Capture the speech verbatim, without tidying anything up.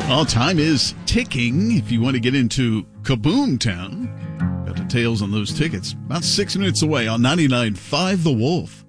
Well, time is ticking if you want to get into Kaboom Town. Got details on those tickets. About six minutes away on ninety-nine point five The Wolf.